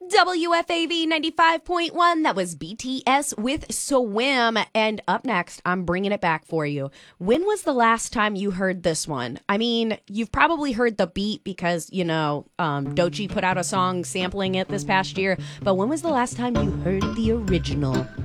WFAV 95.1. That was BTS with Swim. And up next, I'm bringing it back for you. When was the last time you heard this one? I mean, you've probably heard the beat because, Doechii put out a song sampling it this past year. But when was the last time you heard the original?